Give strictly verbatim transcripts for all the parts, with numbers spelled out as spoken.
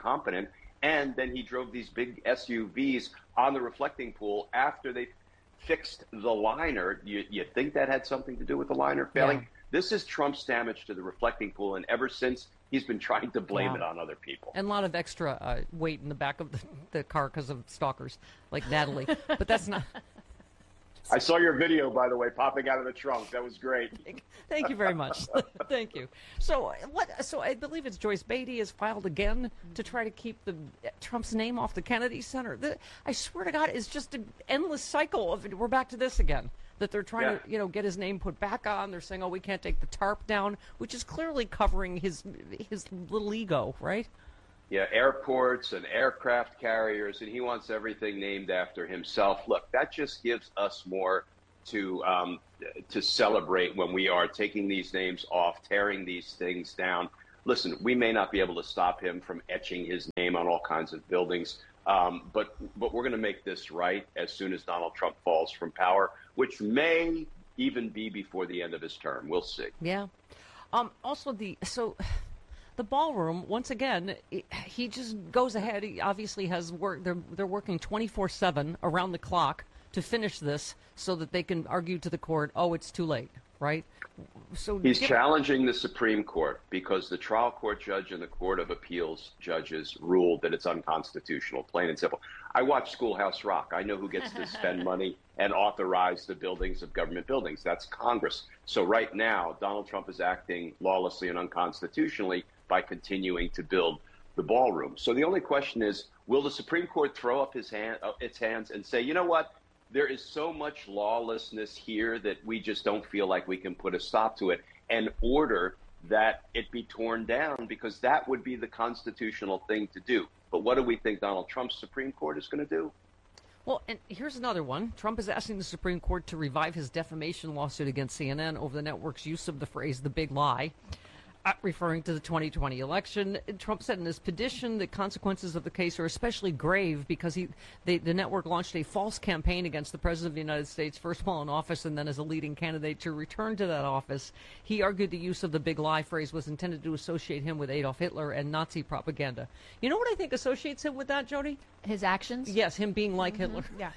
incompetent. And then he drove these big S U Vs on the reflecting pool after they fixed the liner. You, you think that had something to do with the liner failing? Yeah. This is Trump's damage to the reflecting pool, and ever since, he's been trying to blame wow. it on other people. And a lot of extra uh, weight in the back of the, the car because of stalkers, like Natalie. But that's not... I saw your video, by the way, popping out of the trunk. That was great. Thank you very much. Thank you. So, what? So I believe it's Joyce Beatty has filed again to try to keep the Trump's name off the Kennedy Center. The, I swear to God, it's just an endless cycle of we're back to this again. That they're trying yeah. to, you know, get his name put back on. They're saying, oh, we can't take the tarp down, which is clearly covering his his little ego, right? Yeah, airports and aircraft carriers, and he wants everything named after himself. Look, that just gives us more to um, to celebrate when we are taking these names off, tearing these things down. Listen, we may not be able to stop him from etching his name on all kinds of buildings, um, but but we're going to make this right as soon as Donald Trump falls from power, which may even be before the end of his term. We'll see. Yeah. Um, also, the so. The ballroom, once again, he just goes ahead. He obviously has work. They're they're working twenty-four seven around the clock to finish this, so that they can argue to the court, "Oh, it's too late," right? So he's get- challenging the Supreme Court because the trial court judge and the Court of Appeals judges ruled that it's unconstitutional, plain and simple. I watch Schoolhouse Rock. I know who gets to spend money and authorize the buildings of government buildings. That's Congress. So right now, Donald Trump is acting lawlessly and unconstitutionally by continuing to build the ballroom. So the only question is, will the Supreme Court throw up his hand, uh, its hands and say, you know what, there is so much lawlessness here that we just don't feel like we can put a stop to it, and order that it be torn down, because that would be the constitutional thing to do. But what do we think Donald Trump's Supreme Court is going to do? Well, and here's another one. Trump is asking the Supreme Court to revive his defamation lawsuit against C N N over the network's use of the phrase "the big lie," Uh, referring to the twenty twenty election. Trump said in his petition that consequences of the case are especially grave because he, they, the network launched a false campaign against the President of the United States, first while in office and then as a leading candidate to return to that office. He argued the use of the big lie phrase was intended to associate him with Adolf Hitler and Nazi propaganda. You know what I think associates him with that, Jody? His actions? Yes, him being like mm-hmm. Hitler. Yeah.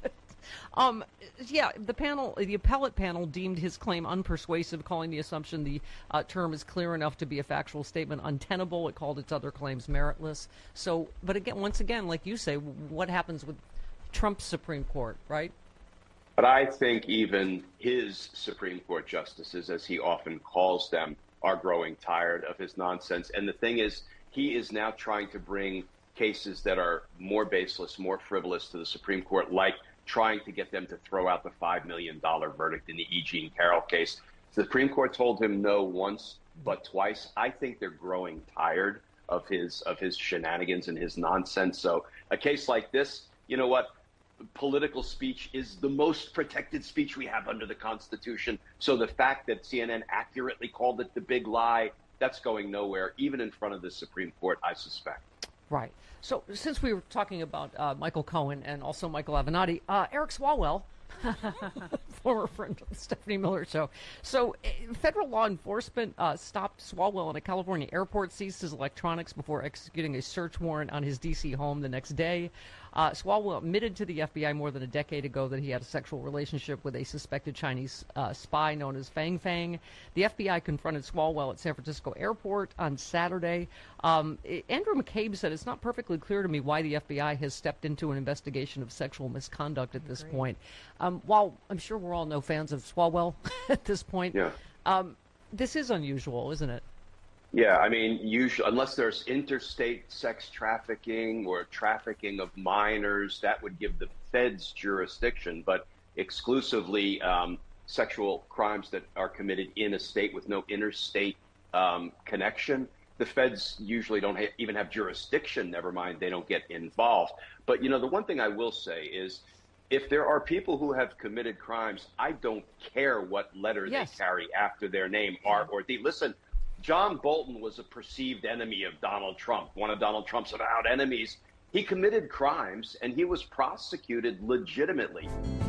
Um, yeah, the panel, the appellate panel deemed his claim unpersuasive, calling the assumption the uh, term is clear enough to be a factual statement untenable. It called its other claims meritless. So, but again, once again, like you say, what happens with Trump's Supreme Court, right? But I think even his Supreme Court justices, as he often calls them, are growing tired of his nonsense. And the thing is, he is now trying to bring cases that are more baseless, more frivolous to the Supreme Court, like trying to get them to throw out the five million dollars verdict in the E. Jean Carroll case. The Supreme Court told him no once, but twice. I think they're growing tired of his of his shenanigans and his nonsense. So a case like this, you know what? Political speech is the most protected speech we have under the Constitution. So the fact that C N N accurately called it the big lie, that's going nowhere, even in front of the Supreme Court, I suspect. Right. So since we were talking about uh, Michael Cohen and also Michael Avenatti, uh, Eric Swalwell, former friend of the Stephanie Miller Show. So uh, federal law enforcement uh, stopped Swalwell in a California airport, seized his electronics before executing a search warrant on his D C home the next day. Uh, Swalwell admitted to the F B I more than a decade ago that he had a sexual relationship with a suspected Chinese uh, spy known as Fang Fang. The F B I confronted Swalwell at San Francisco Airport on Saturday. Um, Andrew McCabe said, it's not perfectly clear to me why the F B I has stepped into an investigation of sexual misconduct at this point. Um, while I'm sure we're all no fans of Swalwell at this point, yeah. um, this is unusual, isn't it? Yeah, I mean, usually, unless there's interstate sex trafficking or trafficking of minors, that would give the feds jurisdiction. But exclusively um, sexual crimes that are committed in a state with no interstate um, connection, the feds usually don't ha- even have jurisdiction, never mind they don't get involved. But, you know, the one thing I will say is, if there are people who have committed crimes, I don't care what letter yes. they carry after their name, R or D. Listen, John Bolton was a perceived enemy of Donald Trump, one of Donald Trump's avowed enemies. He committed crimes, and he was prosecuted legitimately.